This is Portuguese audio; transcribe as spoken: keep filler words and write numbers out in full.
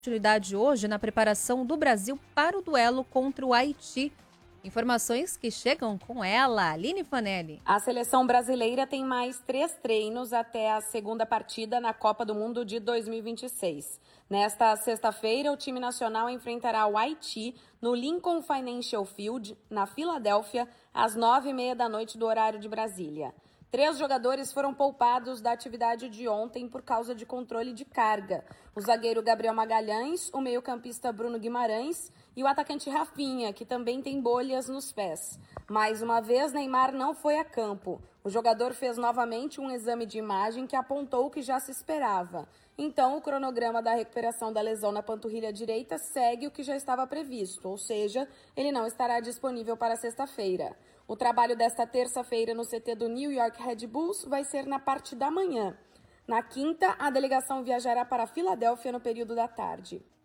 continuidade hoje na preparação do Brasil para o duelo contra o Haiti. Informações que chegam com ela, Aline Fanelli. A seleção brasileira tem mais três treinos até a segunda partida na Copa do Mundo de dois mil e vinte e seis. Nesta sexta-feira, o time nacional enfrentará o Haiti no Lincoln Financial Field, na Filadélfia, às nove e meia da noite do horário de Brasília. Três jogadores foram poupados da atividade de ontem por causa de controle de carga. O zagueiro Gabriel Magalhães, o meio-campista Bruno Guimarães e o atacante Rafinha, que também tem bolhas nos pés. Mais uma vez, Neymar não foi a campo. O jogador fez novamente um exame de imagem que apontou o que já se esperava. Então, o cronograma da recuperação da lesão na panturrilha direita segue o que já estava previsto, ou seja, ele não estará disponível para sexta-feira. O trabalho desta terça-feira no C T do New York Red Bulls vai ser na parte da manhã. Na quinta, a delegação viajará para Filadélfia no período da tarde.